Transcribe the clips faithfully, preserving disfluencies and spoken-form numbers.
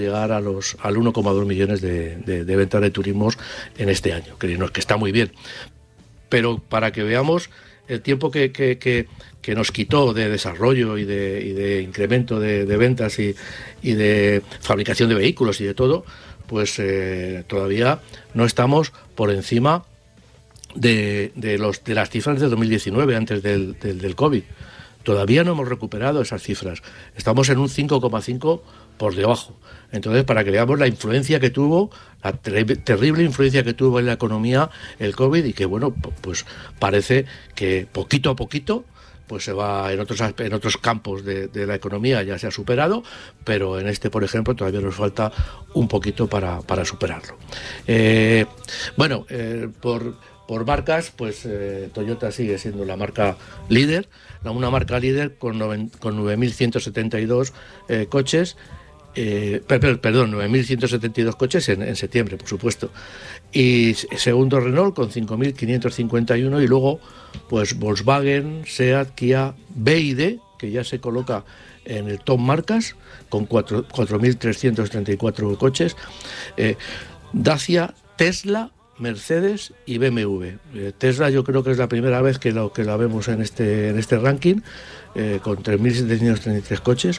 llegar a los al uno coma dos millones de, de, de ventas de turismos en este año, que, que está muy bien. Pero para que veamos el tiempo que, que, que, que nos quitó de desarrollo y de, y de incremento de, de ventas y, y de fabricación de vehículos y de todo, pues eh, todavía no estamos por encima de, de, los, de las cifras de dos mil diecinueve, antes del, del, del COVID. Todavía no hemos recuperado esas cifras. Estamos en un cinco coma cinco por debajo. Entonces, para que veamos la influencia que tuvo, la ter- terrible influencia que tuvo en la economía el COVID, y que, bueno, pues parece que poquito a poquito pues se va, en otros en otros campos de, de la economía ya se ha superado, pero en este, por ejemplo, todavía nos falta un poquito para, para superarlo. Eh, bueno, eh, por... Por marcas, pues eh, Toyota sigue siendo la marca líder, una marca líder con, con nueve mil ciento setenta y dos eh, coches, eh, per, perdón, nueve mil ciento setenta y dos coches en, en septiembre, por supuesto. Y segundo Renault con cinco mil quinientos cincuenta y uno, y luego pues Volkswagen, SEAT, Kia, B Y D, que ya se coloca en el top marcas con cuatro mil trescientos treinta y cuatro coches, eh, Dacia, Tesla, Mercedes y B M W. Eh, Tesla yo creo que es la primera vez que lo que la vemos en este en este ranking, eh, con tres mil setecientos treinta y tres coches,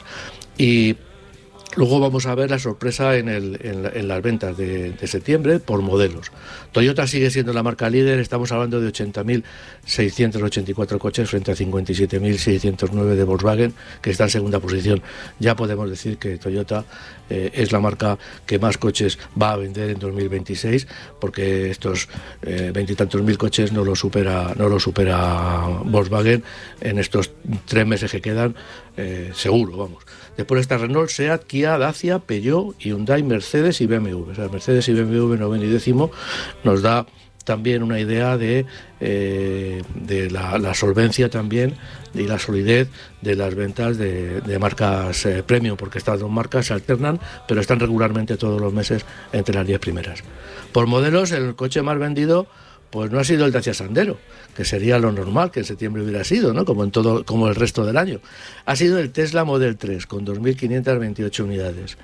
y luego vamos a ver la sorpresa en, el, en, la, en las ventas de, de septiembre por modelos. Toyota sigue siendo la marca líder, estamos hablando de ochenta mil seiscientos ochenta y cuatro coches frente a cincuenta y siete mil seiscientos nueve de Volkswagen, que está en segunda posición. Ya podemos decir que Toyota eh, es la marca que más coches va a vender en dos mil veintiséis, porque estos veintitantos eh, mil coches no lo supera no lo supera Volkswagen en estos tres meses que quedan, eh, seguro, vamos. Después está Renault, SEAT, Kia, Dacia, Peugeot, Hyundai, Mercedes y B M W. O sea, Mercedes y B M W noveno y décimo nos da también una idea de, eh, de la, la solvencia también y la solidez de las ventas de, de marcas eh, premium, porque estas dos marcas se alternan, pero están regularmente todos los meses entre las diez primeras. Por modelos, el coche más vendido pues no ha sido el Dacia Sandero, que sería lo normal que en septiembre hubiera sido, ¿no? Como en todo, como el resto del año. Ha sido el Tesla Model tres, con dos mil quinientas veintiocho unidades.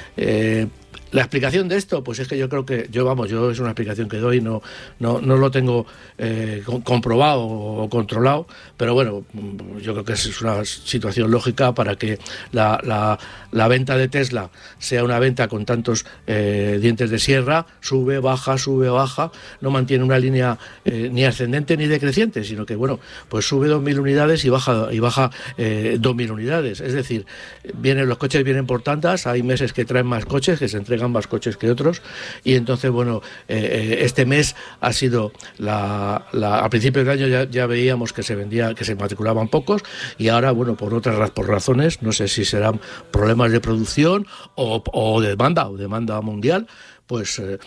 Eh, la explicación de esto, pues es que yo creo que, yo vamos, yo es una explicación que doy, no, no, no lo tengo eh, comprobado o controlado, pero bueno, yo creo que es una situación lógica para que la, la, la venta de Tesla sea una venta con tantos eh, dientes de sierra, sube, baja, sube, baja, no mantiene una línea eh, ni ascendente ni decreciente, sino que, bueno, pues sube dos mil unidades y baja y baja eh, dos mil unidades. Es decir, vienen los coches vienen por tantas, hay meses que traen más coches, que se entregan más coches que otros, y entonces, bueno, eh, este mes ha sido la, la a principios de año ya, ya veíamos que se vendía, que se matriculaban pocos, y ahora, bueno, por otras por razones, no sé si serán problemas de producción o, o de demanda o demanda mundial, pues eh,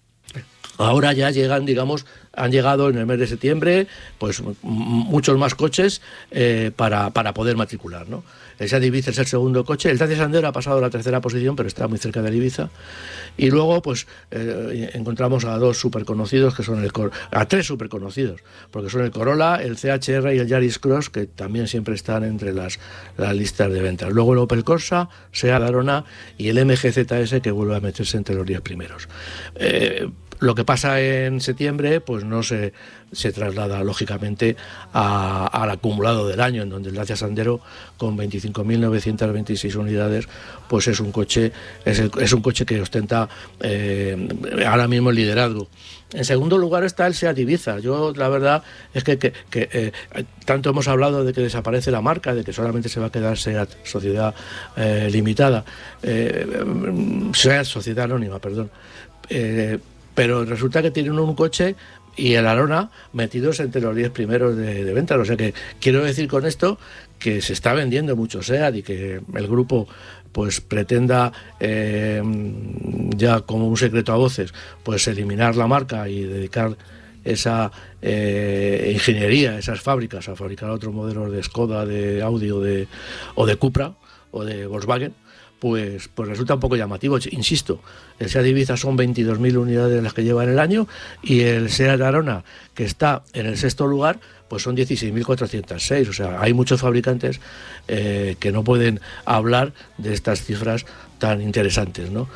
ahora ya llegan, digamos, han llegado en el mes de septiembre, pues m- muchos más coches eh, para, para poder matricular, ¿no? El Seat Ibiza es el segundo coche, el Dacia Sandero ha pasado a la tercera posición, pero está muy cerca del Ibiza. Y luego, pues, eh, encontramos a dos súper conocidos, que son el Cor- a tres súper conocidos, porque son el Corolla, el C H R y el Yaris Cross, que también siempre están entre las, las listas de ventas. Luego el Opel Corsa, Seat Arona y el M G Z S, que vuelve a meterse entre los diez primeros. Eh, Lo que pasa en septiembre, pues no se, se traslada lógicamente a, al acumulado del año, en donde el Dacia Sandero, con veinticinco mil novecientas veintiséis unidades, pues es un coche, es, el, es un coche que ostenta eh, ahora mismo el liderazgo. En segundo lugar está el Seat Ibiza. Yo la verdad es que, que, que eh, tanto hemos hablado de que desaparece la marca, de que solamente se va a quedar Seat Sociedad eh, Limitada, eh, Seat Sociedad Anónima, perdón. Eh, pero resulta que tienen un coche y el Arona metidos entre los diez primeros de, de ventas. O sea que quiero decir con esto que se está vendiendo mucho SEAT y que el grupo pues pretenda eh, ya como un secreto a voces pues eliminar la marca y dedicar esa eh, ingeniería, esas fábricas a fabricar otros modelos de Skoda, de Audi o de, o de Cupra o de Volkswagen. Pues, pues resulta un poco llamativo. Insisto, el Seat Ibiza son veintidós mil unidades las que lleva en el año, y el Seat Arona, que está en el sexto lugar, pues son dieciséis mil cuatrocientos seis. O sea, hay muchos fabricantes eh, que no pueden hablar de estas cifras tan interesantes, ¿no?